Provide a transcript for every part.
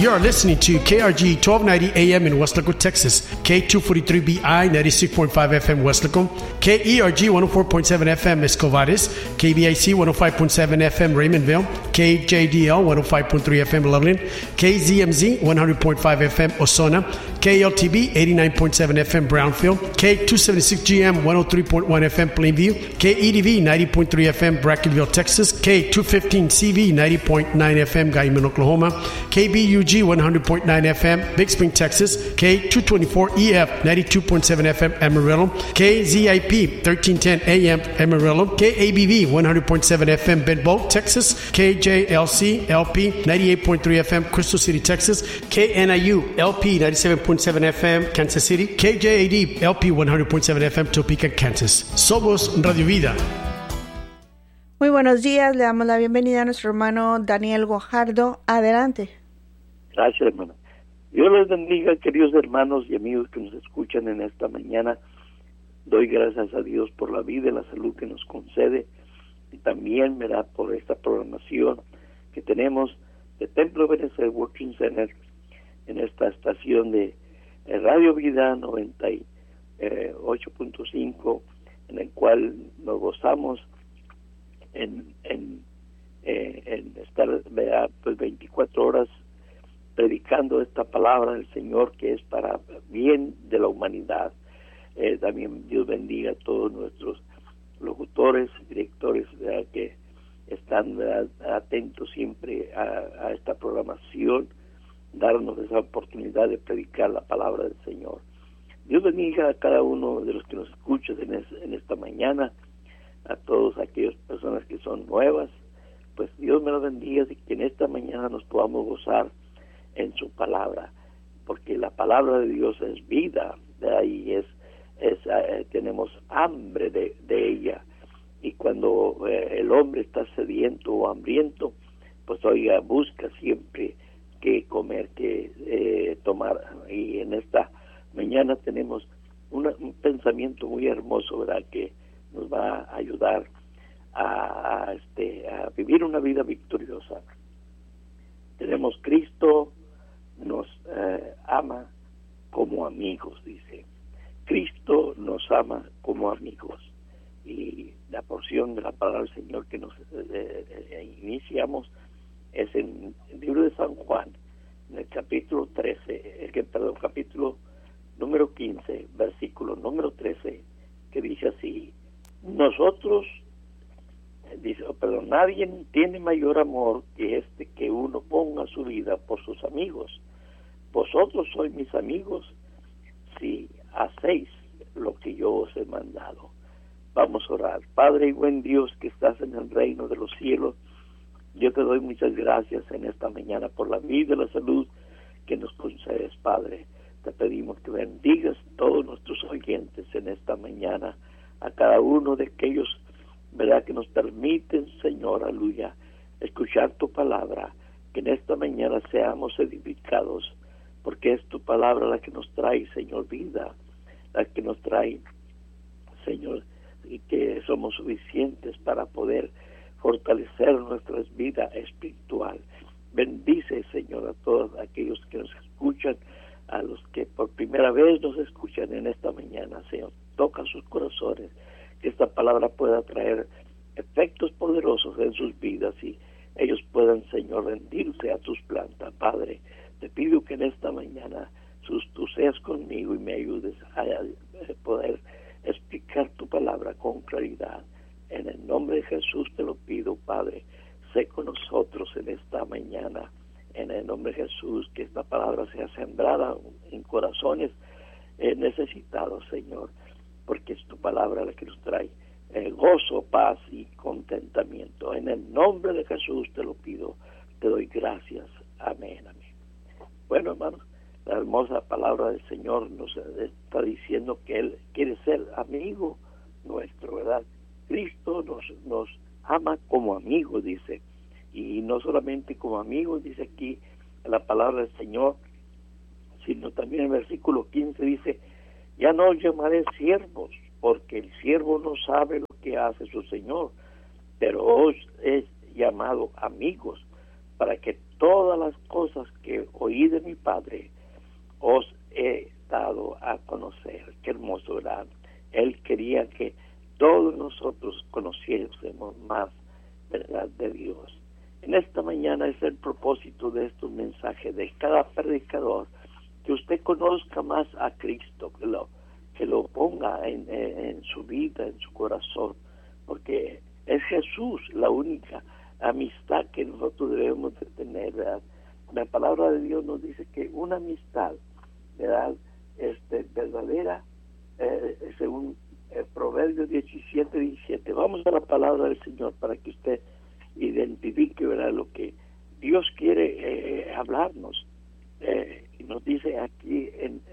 You are listening to KRG 1290 AM in Westlaco, Texas, K243BI 96.5 FM Westlaco, KERG 104.7 FM Escovares, KBIC 105.7 FM Raymondville, KJDL 105.3 FM Loveland, KZMZ 100.5 FM Ozona, KLTB 89.7 FM Brownfield, K276GM 103.1 FM Plainview, KEDV 90.3 FM Brackettville, Texas, K215CV 90.9 FM Guyman, Oklahoma, KBUG 100.9 FM Big Spring, Texas, K224EF 92.7 FM Amarillo, KZIP 1310 AM Amarillo, KABV 100.7 FM Bentbow, Texas, KJLC LP 98.3 FM Crystal City, Texas, KNIU LP 97.7 FM Kansas City, KJAD LP 100.7 FM Topeka, Kansas. Somos Radio Vida. Muy buenos días, le damos la bienvenida a nuestro hermano Daniel Guajardo. Adelante. Gracias, hermana. Dios les bendiga, queridos hermanos y amigos que nos escuchan en esta mañana. Doy gracias a Dios por la vida y la salud que nos concede, y también me da por esta programación que tenemos de Templo Ebenezer Working Center en esta estación de Radio Vida 98.5, en el cual nos gozamos en estar pues 24 horas predicando esta palabra del Señor, que es para bien de la humanidad. También Dios bendiga a todos nuestros locutores, directores, ¿verdad?, que están, ¿verdad?, atentos siempre a esta programación, darnos esa oportunidad de predicar la palabra del Señor. Dios bendiga a cada uno de los que nos escuchan en esta mañana, a todas aquellas personas que son nuevas. Pues Dios me los bendiga y que en esta mañana nos podamos gozar en su palabra, porque la palabra de Dios es vida, ¿verdad?, y tenemos hambre de ella. Y cuando el hombre está sediento o hambriento, pues oiga, busca siempre qué comer, qué tomar. Y en esta mañana tenemos un pensamiento muy hermoso, ¿verdad?, que nos va a ayudar a vivir una vida victoriosa. Tenemos Cristo nos ama como amigos, dice. Cristo nos ama como amigos. Y la porción de la palabra del Señor que nos iniciamos es en el libro de San Juan, en el capítulo 13, capítulo número 15, versículo número 13, que dice así: nadie tiene mayor amor que que uno ponga su vida por sus amigos. Vosotros sois mis amigos si hacéis lo que yo os he mandado. Vamos a orar. Padre y buen Dios que estás en el reino de los cielos, yo te doy muchas gracias en esta mañana por la vida y la salud que nos concedes, Padre. Te pedimos que bendigas todos nuestros oyentes en esta mañana, a cada uno de aquellos, ¿verdad?, que nos permiten, Señor, aleluya, escuchar tu palabra, que en esta mañana seamos edificados, porque es tu palabra la que nos trae, Señor, vida, la que nos trae, Señor, y que somos suficientes para poder fortalecer nuestra vida espiritual. Bendice, Señor, a todos aquellos que nos escuchan, a los que por primera vez nos escuchan en esta mañana, Señor. Toca sus corazones, que esta palabra pueda traer efectos poderosos en sus vidas y ellos puedan, Señor, rendirse a tus plantas. Padre, te pido que en esta mañana tú seas conmigo y me ayudes a poder explicar tu palabra con claridad. En el nombre de Jesús te lo pido, Padre. Sé con nosotros en esta mañana. En el nombre de Jesús, que esta palabra sea sembrada en corazones necesitados, Señor, porque es tu palabra la que nos trae gozo, paz y contentamiento. En el nombre de Jesús te lo pido, te doy gracias. Amén, amén. Bueno, hermanos, la hermosa palabra del Señor nos está diciendo que Él quiere ser amigo nuestro, ¿verdad? Cristo nos ama como amigos, dice, y no solamente como amigos, dice aquí la palabra del Señor, sino también en el versículo 15 dice: ya no os llamaré siervos, porque el siervo no sabe lo que hace su Señor, pero os he llamado amigos, para que todas las cosas que oí de mi Padre os he dado a conocer. Qué hermoso, ¿verdad? Él quería que todos nosotros conociésemos más, ¿verdad?, de Dios. En esta mañana es el propósito de estos mensajes de cada predicador, que usted conozca más a Cristo, que lo ponga en su vida, en su corazón, porque es Jesús la única amistad que nosotros debemos de tener, ¿verdad? La palabra de Dios nos dice que una amistad, ¿verdad?, verdadera, según Proverbios 17:17. Vamos a la palabra del Señor para que usted identifique, ¿verdad?, lo que Dios quiere hablarnos. Y nos dice aquí en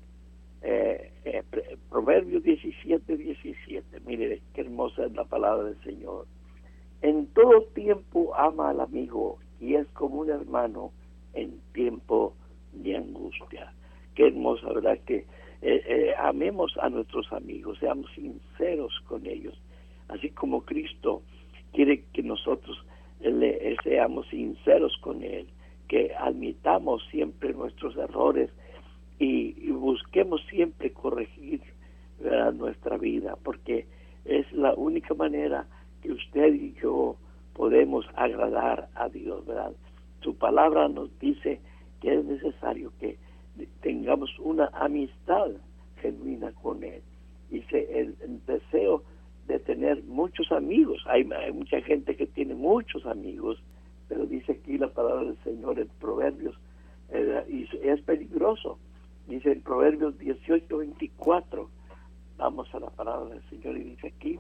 Proverbios 17:17. Mire qué hermosa es la palabra del Señor. En todo tiempo ama al amigo y es como un hermano en tiempo de angustia. Qué hermosa, ¿verdad?, que amemos a nuestros amigos, seamos sinceros con ellos, así como Cristo quiere que nosotros seamos sinceros con Él, que admitamos siempre nuestros errores y busquemos siempre corregir, ¿verdad?, nuestra vida, porque es la única manera que usted y yo podemos agradar a Dios, ¿verdad? Su palabra nos dice que es necesario que tengamos una amistad genuina con Él. Dice el deseo de tener muchos amigos. Hay mucha gente que tiene muchos amigos, pero dice aquí la palabra del Señor en Proverbios, y es peligroso. Dice en Proverbios 18:24. Vamos a la palabra del Señor y dice aquí: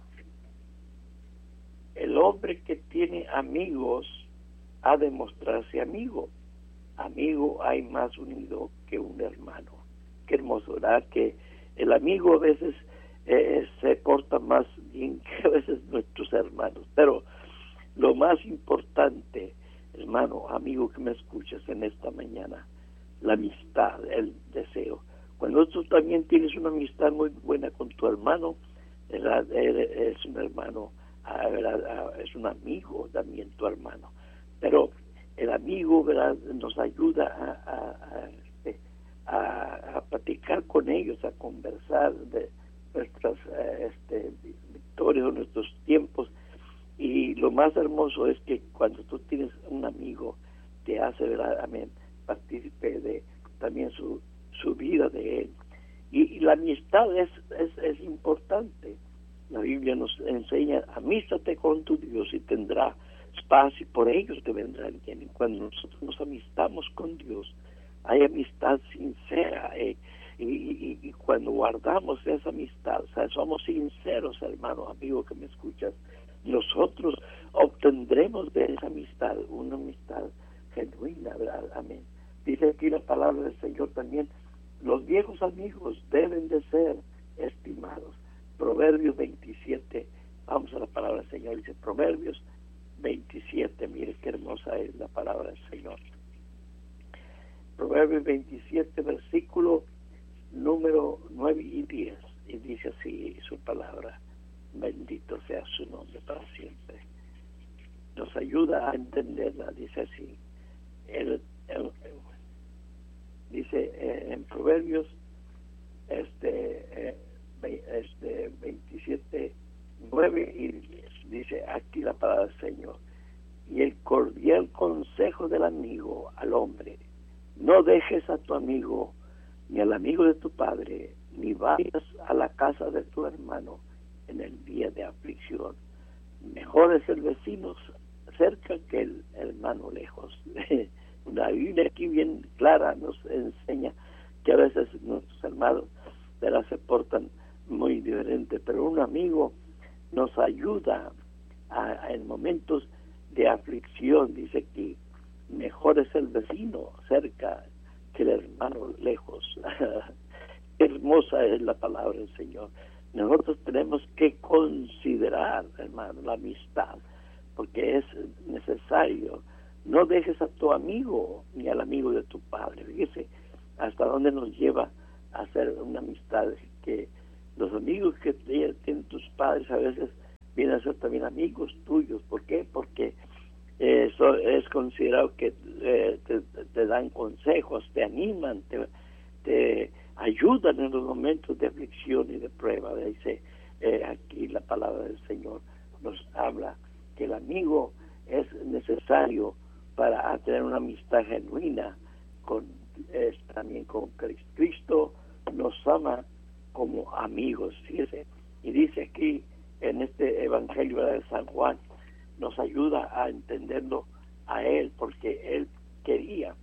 el hombre que tiene amigos ha de mostrarse amigo. Amigo hay más unido que un hermano. Qué hermoso, ¿verdad?, que el amigo a veces se porta más bien que a veces nuestros hermanos. Pero lo más importante, hermano, amigo que me escuchas en esta mañana, la amistad, el deseo. Cuando tú también tienes una amistad muy buena con tu hermano, ¿verdad?, es un hermano, ¿verdad?, es un amigo también tu hermano. Pero el amigo, ¿verdad?, nos ayuda a platicar con ellos, a conversar de nuestras victorias o nuestros tiempos. Y lo más hermoso es que cuando tú tienes un amigo, te hace, ¿verdad?, amén, partícipe de también su vida de él. Y la amistad es importante. La Biblia nos enseña: amístate con tu Dios y tendrás paz, y por ellos te vendrán bien. Y cuando nosotros nos amistamos con Dios, hay amistad sincera, y cuando guardamos esa amistad, o sea, somos sinceros, hermano, amigo que me escuchas, nosotros obtendremos de esa amistad una amistad genuina, ¿verdad? Amén. Dice aquí la palabra del Señor también: los viejos amigos deben de ser estimados. Proverbios 27, vamos a la palabra del Señor, dice Proverbios 27, mire qué hermosa es la palabra del Señor. Proverbios 27, versículo número 9 y 10, y dice así su palabra: bendito sea su nombre para siempre. Nos ayuda a entenderla, dice así. Dice en Proverbios 27, 9 y 10, dice aquí la palabra del Señor: y el cordial consejo del amigo al hombre, no dejes a tu amigo ni al amigo de tu padre, ni vayas a la casa de tu hermano en el día de aflicción. Mejor es el vecino cerca que el hermano lejos. Una Biblia aquí bien clara nos enseña que a veces nuestros hermanos, ¿verdad?, se portan muy diferente, pero un amigo nos ayuda en momentos de aflicción. Dice que mejor es el vecino cerca que el hermano lejos. Qué hermosa es la palabra del Señor. Nosotros tenemos que considerar, hermano, la amistad, porque es necesario. No dejes a tu amigo ni al amigo de tu padre. Fíjese hasta dónde nos lleva a hacer una amistad, que los amigos que tienen tus padres a veces vienen a ser también amigos tuyos. ¿Por qué? Porque Eso es considerado que te dan consejos, te animan, te ayudan en los momentos de aflicción y de prueba. Dice aquí la palabra del Señor nos habla que el amigo es necesario para tener una amistad genuina también con Cristo. Cristo nos ama como amigos, fíjese, y dice aquí en este Evangelio de San Juan, nos ayuda a entenderlo a él, porque él quería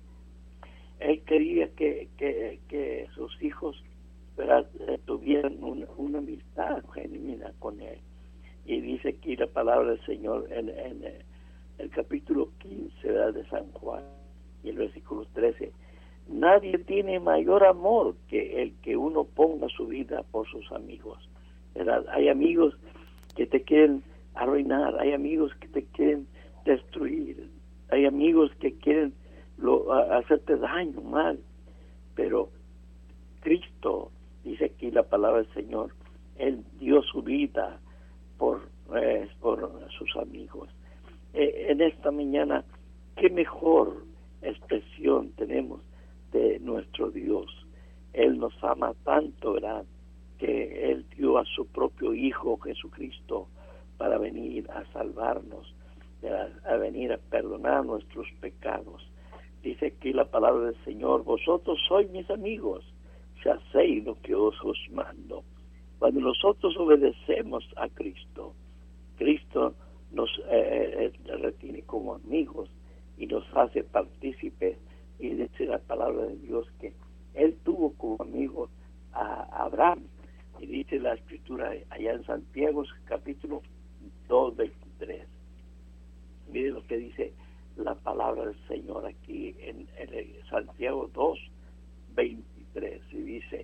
que sus hijos, ¿verdad?, tuvieran una amistad genuina con él. Y dice aquí la palabra del Señor en el capítulo 15, ¿verdad?, de San Juan, y el versículo 13: nadie tiene mayor amor que el que uno ponga su vida por sus amigos, ¿verdad? Hay amigos que te quieren arruinar, hay amigos que te quieren destruir, hay amigos que quieren hacerte daño, mal, pero Cristo, dice aquí la palabra del Señor, Él dio su vida por sus amigos. En esta mañana, qué mejor expresión tenemos de nuestro Dios. Él nos ama tanto, ¿verdad?, que Él dio a su propio Hijo Jesucristo para venir a salvarnos, a venir a perdonar nuestros pecados. Dice aquí la palabra del Señor: vosotros sois mis amigos si hacéis lo que os mando. Cuando nosotros obedecemos a Cristo, Cristo nos retiene como amigos y nos hace partícipes. Y dice la palabra de Dios que Él tuvo como amigo a Abraham. Y dice la Escritura allá en Santiago, capítulo 2:23. Mire lo que dice la palabra del Señor aquí en Santiago 2:23. Y dice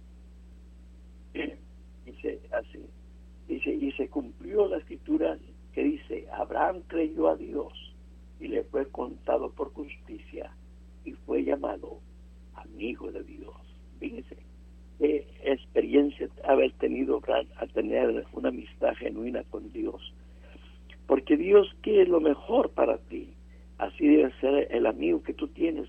así: y se cumplió la Escritura que dice: Abraham creyó a Dios y le fue contado por justicia y fue llamado amigo de Dios. Fíjense qué experiencia haber tenido a tener una amistad genuina con Dios, porque Dios quiere lo mejor para ti. Así debe ser el amigo que tú tienes.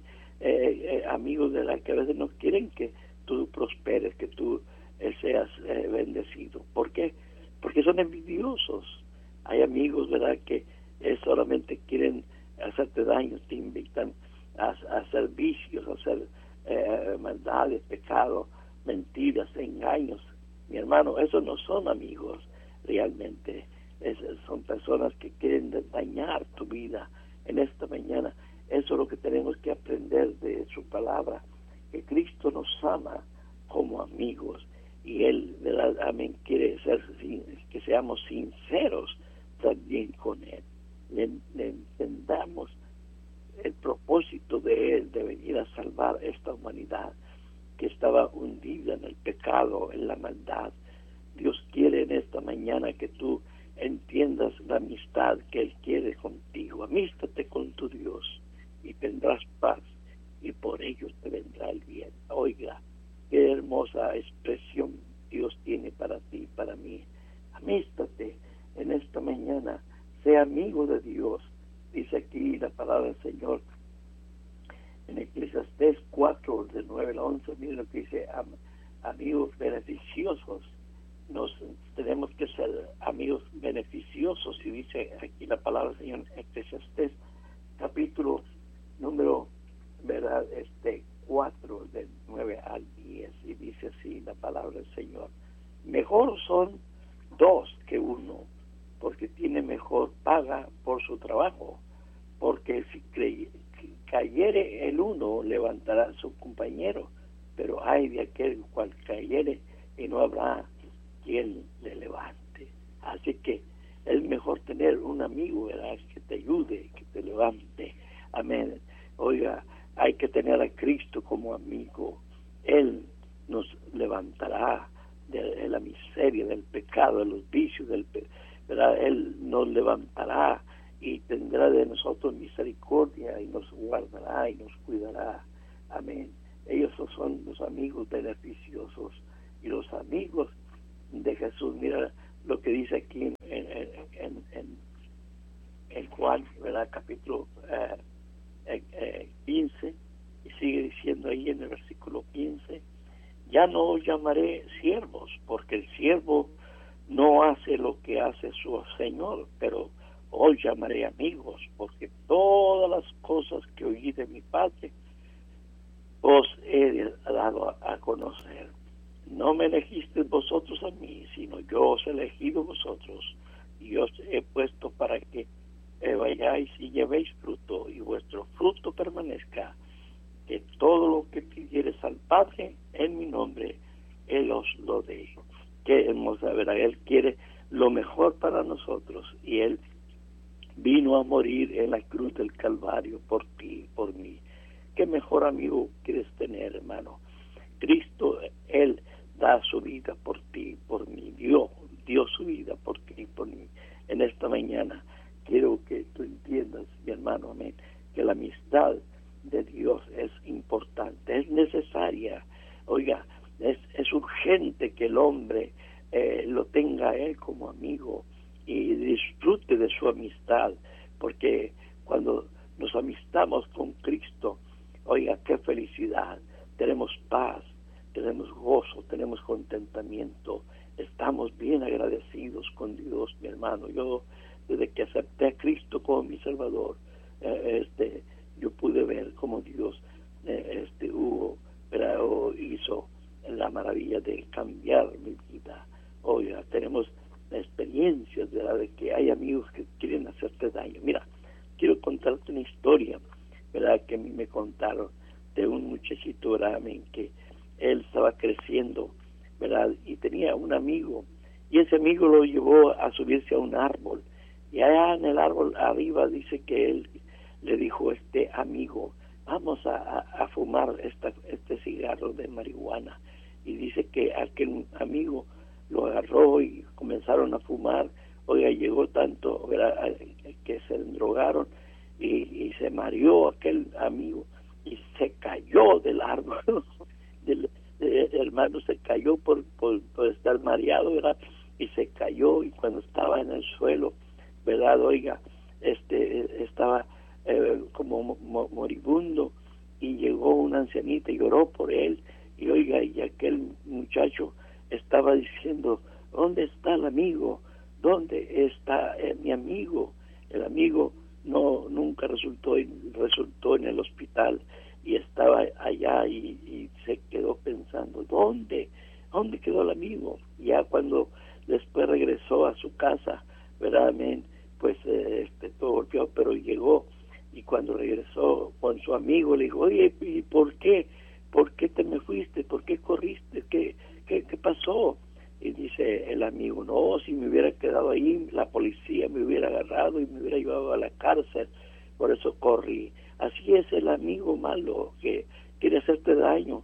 Amigos de la que a veces no quieren que tú prosperes, que tú seas bendecido. ¿Por qué? Porque son envidiosos. Hay amigos, ¿verdad?, que solamente quieren hacerte daño, te invitan a hacer vicios, a hacer maldades, pecados, mentiras, engaños. Mi hermano, esos no son amigos realmente. Son personas que quieren dañar tu vida. En esta mañana, eso es lo que tenemos que aprender de su palabra, que Cristo nos ama como amigos, y Él, ¿verdad?, amén, quiere que seamos sinceros también con Él. Le entendamos el propósito de Él de venir a salvar esta humanidad que estaba hundida en el pecado, en la maldad. Dios quiere en esta mañana que tú entiendas la amistad que Él quiere contigo. Amístate con tu Dios y tendrás paz, y por ello te vendrá el bien. Oiga, qué hermosa expresión Dios tiene para ti, para mí. Amístate en esta mañana, sea amigo de Dios. Dice aquí la palabra del Señor en Eclesiastés 4, del 9 al 11. Miren lo que dice: amigos beneficiosos. Tenemos que ser amigos beneficiosos. Y dice aquí la palabra del Señor en Eclesiastés capítulo número, ¿verdad?, 4, del 9 al 10. Y dice así la palabra del Señor: mejor son dos que uno, porque tiene mejor paga por su trabajo, porque si cayere el uno, levantará a su compañero, pero hay de aquel cual cayere y no habrá quien le levante. Así que es mejor tener un amigo, ¿verdad?, que te ayude, que te levante. Amén. Oiga, hay que tener a Cristo como amigo. Él nos levantará de la miseria, del pecado, de los vicios, ¿verdad? Él nos levantará y tendrá de nosotros misericordia y nos guardará y nos cuidará. Amén. Ellos son los amigos beneficiosos y los amigos de Jesús. Mira lo que dice aquí en en Juan, ¿verdad? Capítulo 15, y sigue diciendo ahí en el versículo 15, ya no os llamaré siervos, porque el siervo no hace lo que hace su Señor, pero os llamaré amigos, porque todas las cosas que oí de mi Padre os he dado a conocer. No me elegisteis vosotros a mí, sino yo os he elegido vosotros, y os he puesto para que vayáis y llevéis fruto, y vuestro fruto permanezca, que todo lo que pidieres al Padre en mi nombre, Él os lo dé. Que hermosa, ¿verdad? Él quiere lo mejor para nosotros, y Él vino a morir en la cruz del Calvario por ti, por mí. ¿Qué mejor amigo quieres tener, hermano? Cristo, Él da su vida por ti, por mí. Dio su vida por ti, por mí. En esta mañana quiero que tú entiendas, mi hermano, amén, que la amistad de Dios es importante, es necesaria. Oiga, es urgente que el hombre lo tenga a Él como amigo y disfrute de su amistad, porque cuando nos amistamos con Cristo, oiga, qué felicidad, tenemos paz, tenemos gozo, tenemos contentamiento, estamos bien agradecidos con Dios, mi hermano. Yo, desde que acepté a Cristo como mi Salvador, yo pude ver cómo Dios hizo la maravilla de cambiar mi vida. Oiga, tenemos experiencias, ¿verdad?, de que hay amigos que quieren hacerte daño. Mira, quiero contarte una historia, ¿verdad?, que a mí me contaron de un muchachito, ¿verdad?, que él estaba creciendo, ¿verdad?, y tenía un amigo, y ese amigo lo llevó a subirse a un árbol, y allá en el árbol arriba dice que él le dijo a este amigo, vamos a fumar este cigarro de marihuana, y dice que aquel amigo lo agarró y comenzaron a fumar. Oiga, llegó tanto, ¿verdad?, que se drogaron y se mareó aquel amigo y se cayó del árbol. El hermano se cayó por estar mareado, ¿verdad?, y se cayó, y cuando estaba en el suelo, ¿verdad?, oiga, estaba como moribundo, y llegó una ancianita y lloró por él, y oiga, y aquel muchacho estaba diciendo, ¿dónde está el amigo? ¿Dónde está mi amigo? El amigo nunca resultó en el hospital, y estaba allá y se quedó pensando, ¿dónde quedó el amigo? Ya cuando después regresó a su casa, ¿verdad?, pues todo golpeado, pero llegó, y cuando regresó con su amigo le dijo, oye, ¿y por qué te me fuiste? ¿Por qué corriste? ¿Qué pasó? Y dice el amigo, no, si me hubiera quedado ahí, la policía me hubiera agarrado y me hubiera llevado a la cárcel, por eso corrí. Así es el amigo malo, que quiere hacerte daño,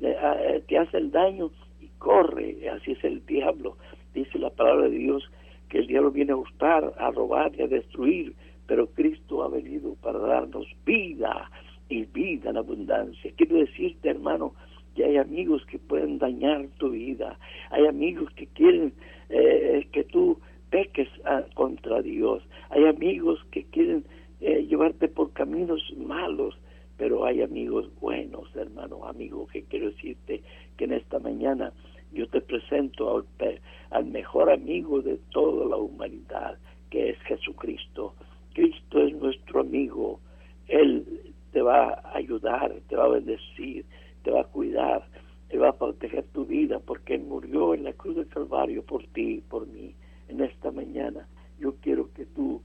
te hace el daño y corre. Así es el diablo. Dice la palabra de Dios que el diablo viene a hurtar, a robar y a destruir, pero Cristo ha venido para darnos vida, y vida en abundancia. Quiero decirte, hermano, que hay amigos que pueden dañar tu vida, hay amigos que quieren que tú peques contra Dios, hay amigos que quieren llevarte por caminos malos, pero hay amigos buenos, hermano, amigo, que quiero decirte que en esta mañana yo te presento al mejor amigo de toda la humanidad, que es Jesucristo. Cristo es nuestro amigo. Él te va a ayudar, te va a bendecir, te va a cuidar, te va a proteger tu vida, porque Él murió en la cruz del Calvario por ti y por mí. En esta mañana yo quiero que tú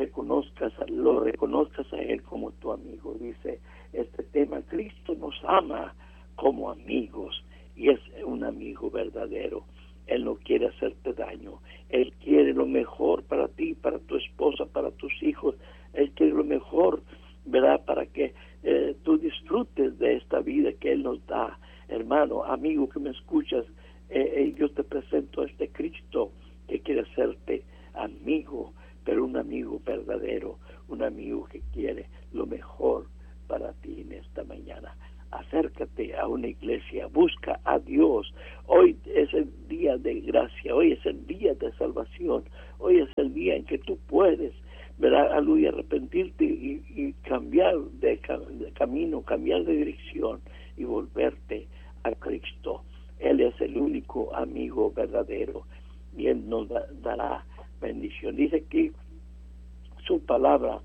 lo reconozcas a Él como tu amigo. Dice este tema, Cristo nos ama como amigos, y es un amigo verdadero. Él no quiere hacerte daño, Él quiere lo mejor para ti, para tu esposa, para tus hijos. Él quiere lo mejor, ¿verdad?, para que tú disfrutes de esta vida que Él nos da. Hermano, amigo que me escuchas, yo te presento a este Cristo que quiere hacerte amigo, pero un amigo verdadero, un amigo que quiere lo mejor para ti en esta mañana. Acércate a una iglesia, busca a Dios. Hoy es el día de gracia, hoy es el día de salvación, hoy es el día en que tú puedes ¿verdad? Aleluya, arrepentirte y cambiar de camino, cambiar de dirección y volverte a Cristo. Él es el único amigo verdadero y Él nos dará bendición. Dice aquí su palabra,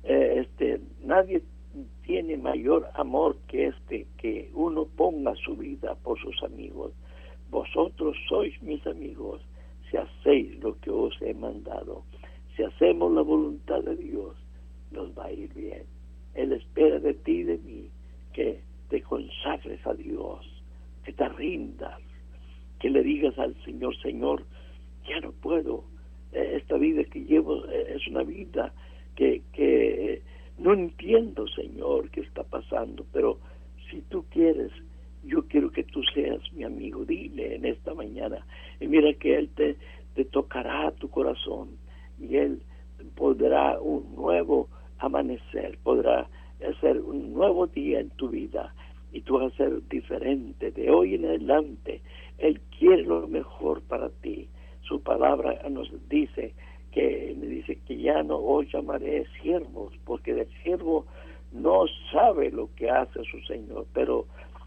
nadie tiene mayor amor que que uno ponga su vida por sus amigos. Vosotros sois mis amigos si hacéis lo que os he mandado. Si hacemos la voluntad de Dios, nos va a ir bien. Él espera de ti y de mí que te consagres a Dios, que te rindas, que le digas al Señor, Señor, ya no puedo, esta vida que llevo es una vida que no entiendo, Señor, qué está pasando, pero si tú quieres, yo quiero que tú seas mi amigo. Dile en esta mañana, y mira que Él te tocará tu corazón, y Él podrá un nuevo amanecer, podrá hacer un nuevo día en tu vida, y tú vas a ser diferente de hoy en adelante. Él quiere lo mejor para ti. Su palabra nos dice que ya no os llamaré siervos, porque el siervo no sabe lo que hace su Señor, pero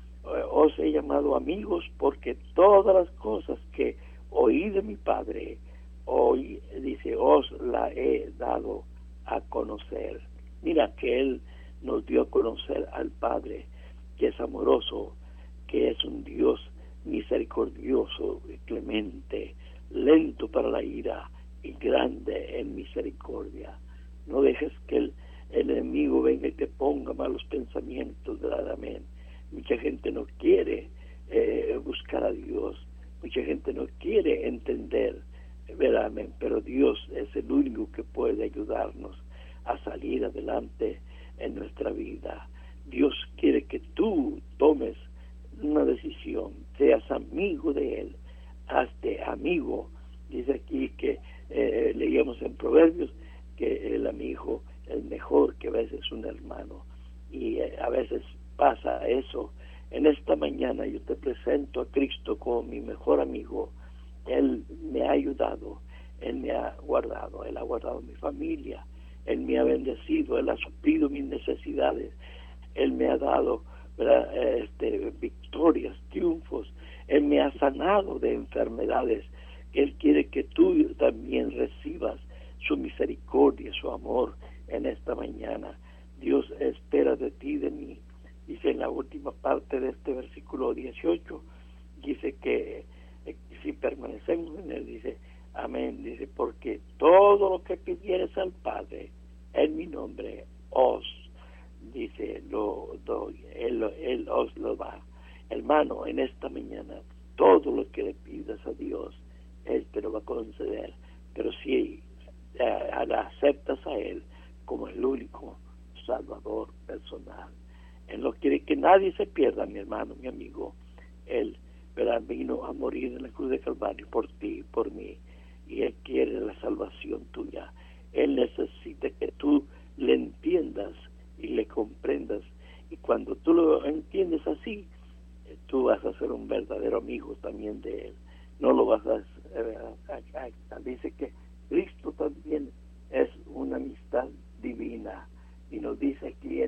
os he llamado amigos, porque todas las cosas que oí de mi Padre, hoy dice, os la he dado a conocer. Mira que Él nos dio a conocer al Padre, que es amoroso, que es un Dios misericordioso, clemente, lento para la ira y grande en misericordia. No dejes que el enemigo venga y te ponga malos pensamientos, ¿verdad? Amén. Mucha gente no quiere buscar a Dios, mucha gente no quiere entender, ¿verdad? Amén. Pero Dios es el único que puede ayudarnos a salir adelante en nuestra vida. Dios quiere que tú tomes una decisión, seas amigo de Él, hazte amigo. Dice aquí que leíamos en Proverbios que el amigo es mejor que a veces un hermano, y a veces pasa eso. En esta mañana yo te presento a Cristo como mi mejor amigo. Él me ha ayudado, Él me ha guardado, Él ha guardado mi familia, Él me ha bendecido, Él ha suplido mis necesidades, Él me ha dado victorias, triunfos, Él me ha sanado de enfermedades. Él quiere que tú también recibas su misericordia, su amor en esta mañana. Dios espera de ti y de mí. Dice en la última parte de este versículo 18, dice que si permanecemos en Él, dice, amén, dice, porque todo lo que pidieres al Padre en mi nombre os, dice, lo doy, Él os lo da. Hermano, en esta mañana, todo lo que le pidas a Dios, Él te lo va a conceder, pero si aceptas a Él como el único Salvador personal. Él no quiere que nadie se pierda, mi hermano, mi amigo. Él, ¿verdad?, vino a morir en la cruz de Calvario por ti, por mí, y Él quiere la salvación tuya. Él necesita que tú le entiendas y le comprendas, y cuando tú lo entiendes así, tú vas a ser un verdadero amigo también de Él. No lo vas a dice que Cristo también es una amistad divina, y nos dice aquí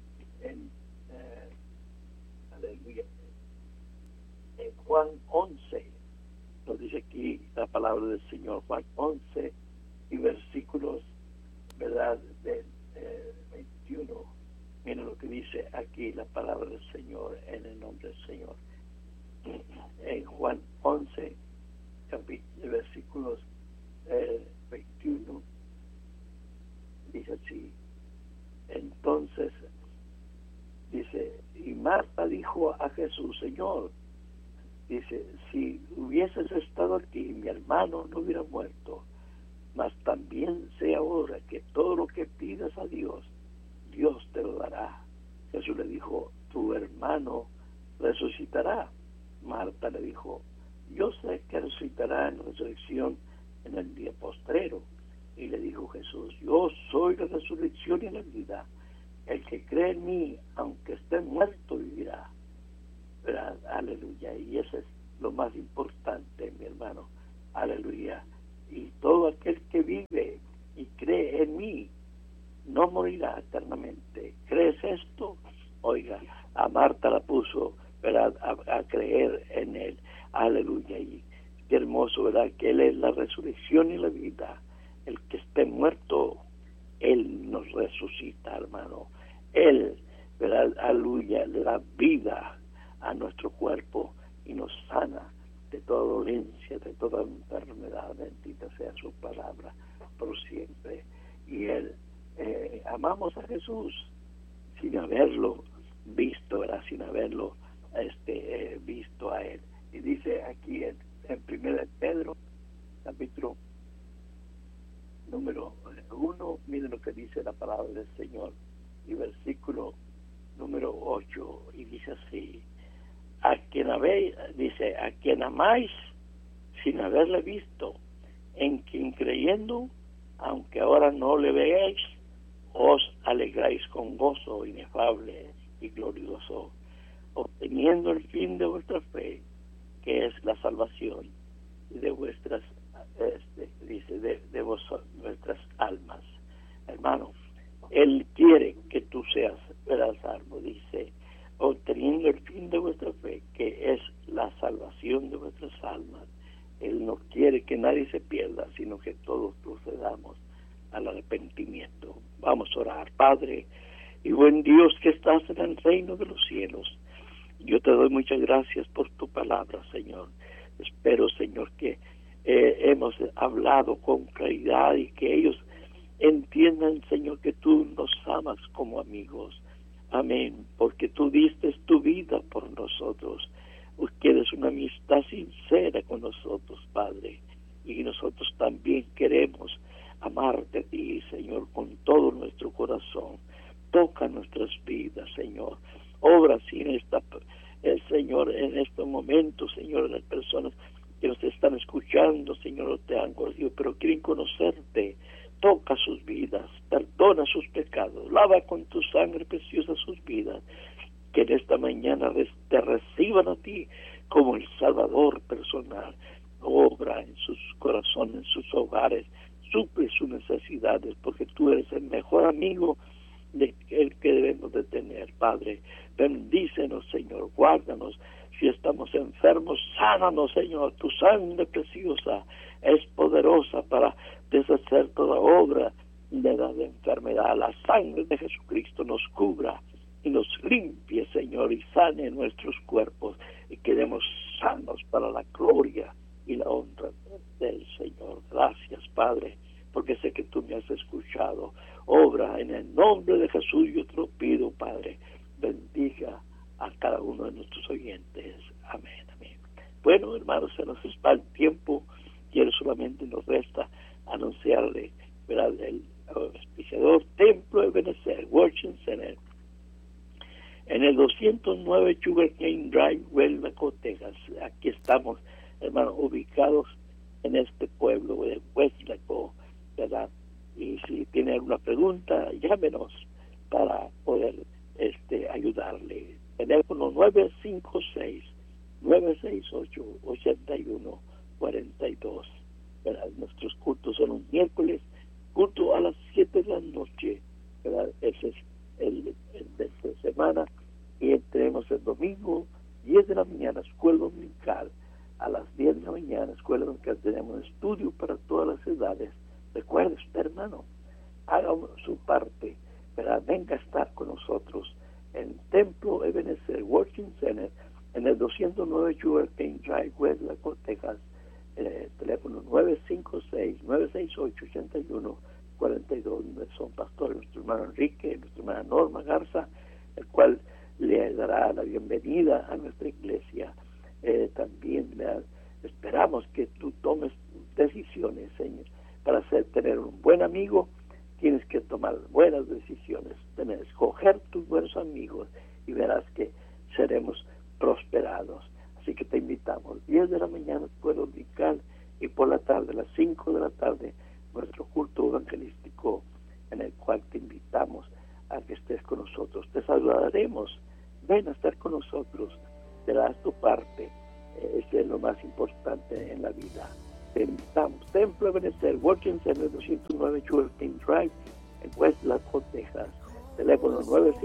aleluya, en Juan 11, nos dice aquí la palabra del Señor, Juan 11 y versículos, ¿verdad?, del 21. Mira lo que dice aquí la palabra del Señor, en el nombre del Señor. En Juan 11, versículos 21, dice así. Entonces, dice, y Marta dijo a Jesús, Señor, dice, si hubieses estado aquí, mi hermano no hubiera muerto, mas también sé ahora que todo lo que pidas a Dios, Dios te lo dará. Jesús le dijo, tu hermano resucitará. Marta le dijo, yo sé que resucitará en la resurrección en el día postrero. Y le dijo Jesús, yo soy la resurrección y la vida. El que cree en mí, aunque esté muerto, vivirá. ¿Verdad? Aleluya. Y eso es lo más importante, mi hermano. Aleluya. Y todo aquel que vive y cree en mí, no morirá eternamente. ¿Crees esto? Oiga, a Marta la puso, ¿verdad?, a creer en él. Aleluya. Y qué hermoso, ¿verdad?, que él es la resurrección y la vida. El que esté muerto, él nos resucita, hermano. Él, ¿verdad?, aleluya, le da vida a nuestro cuerpo y nos sana de toda dolencia, de toda enfermedad. Bendita sea su palabra por siempre. Y él, amamos a Jesús sin haberlo visto, ¿verdad?, sin haberlo visto a él. Y dice aquí en 1 Pedro, capítulo número 1, miren lo que dice la palabra del Señor, y versículo número 8, y dice así: a quien amáis sin haberle visto, en quien creyendo, aunque ahora no le veáis, os alegráis con gozo inefable y glorioso, obteniendo el fin de vuestra fe, que es la salvación de vuestras vuestras almas. Hermano, él quiere que tú seas salvo, dice, obteniendo el fin de vuestra fe, que es la salvación de vuestras almas. Él no quiere que nadie se pierda, sino que todos procedamos al arrepentimiento. Vamos a orar. Padre y buen Dios que estás en el reino de los cielos, yo te doy muchas gracias por tu palabra, Señor. Espero, Señor, que hemos hablado con claridad y que ellos entiendan, Señor, que tú nos amas como amigos. Amén, porque tú diste tu vida por nosotros. Quieres una amistad sincera con nosotros, Padre, y nosotros también queremos amarte a ti, Señor, con todo nuestro corazón. Toca nuestras vidas, Señor. Obra así en Señor, en estos momentos, Señor, las personas que nos están escuchando, Señor, no te han conocido, pero quieren conocerte. Toca sus vidas, perdona sus pecados, lava con tu sangre preciosa sus vidas, que en esta mañana te reciban a ti como el Salvador personal. Obra en sus corazones, en sus hogares, suple sus necesidades, porque tú eres el mejor amigo el que debemos de tener, Padre. Bendícenos, Señor, guárdanos. Si estamos enfermos, sánanos, Señor. Tu sangre preciosa es poderosa para deshacer toda obra de la enfermedad. La sangre de Jesucristo nos cubra y nos limpie, Señor, y sane nuestros cuerpos y quedemos sanos para la gloria y la honra del Señor. Gracias, Padre, porque sé que tú me has escuchado. Obra en el nombre de Jesús, yo te lo pido, Padre. Bendiga a cada uno de nuestros oyentes. Amén, amén. Bueno, hermanos, se nos va el tiempo. Quiero solamente nos resta anunciarle, ¿verdad?, el auspiciador Templo Ebenezer Worship Center en el 209 Sugarcane Drive, Waco, Texas. Aquí estamos, hermanos, ubicados en este pueblo de Waco, ¿verdad? Y si tiene alguna pregunta, llámenos para poder ayudarle. Teléfono 956-968-8142. ¿Verdad? Nuestros cultos son un miércoles, culto a las 7 de la noche, ¿verdad? Ese es el de esta semana. Y tenemos el domingo, 10 de la mañana, escuela dominical. A las 10 de la mañana, escuela dominical, tenemos estudio para todas las edades. Recuerde usted, hermano, haga su parte, ¿verdad? Venga a estar con nosotros en Templo Ebenezer Worship Center, en el 209 Sugarcane Drive, Waco, Texas. Teléfono 956-968-8142. Son pastores nuestro hermano Enrique, nuestra hermana Norma Garza, el cual le dará la bienvenida a nuestra iglesia. También esperamos que tú tomes decisiones, Señor. Para tener un buen amigo, tienes que tomar buenas decisiones, escoger tus buenos amigos y verás que seremos prosperados. Así que te invitamos, 10 de la mañana puedo ubicar, y por la tarde, a las 5 de la tarde, nuestro culto evangelístico, en el cual te invitamos a que estés con nosotros. Te saludaremos, ven a estar con nosotros, te das tu parte, es lo más importante en la vida. te invitamos. Templo Ebenezer, Working Center 209 Sugarcane Drive, en West Lafayette, Texas. Teléfono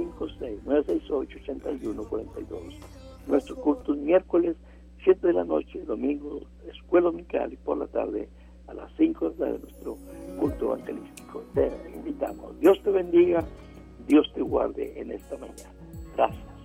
956-968-8142. Nuestro culto miércoles 7 de la noche, domingo escuela dominical y por la tarde a las 5 de nuestro culto evangelístico. Te invitamos. Dios te bendiga, Dios te guarde en esta mañana. Gracias.